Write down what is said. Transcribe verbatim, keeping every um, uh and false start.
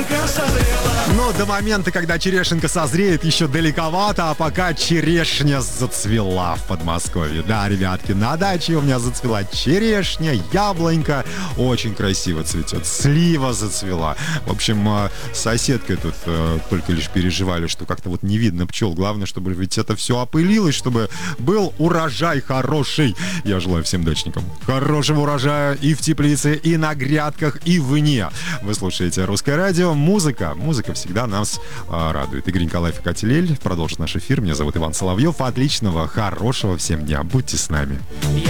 Но до момента, когда черешенка созреет, еще далековато, а пока черешня зацвела в Подмосковье. Да, ребятки, на даче у меня зацвела черешня, яблонька, очень красиво цветет, слива зацвела. В общем, с соседкой тут э, только лишь переживали, что как-то вот не видно пчел. Главное, чтобы ведь это все опылилось, чтобы был урожай хороший. Я желаю всем дачникам хорошего урожая и в теплице, и на грядках, и вне. Вы слушаете «Русское радио». Музыка. Музыка всегда нас а, радует. Игорь Николаев и Катя Лель продолжит наш эфир. Меня зовут Иван Соловьев. Отличного, хорошего всем дня. Будьте с нами.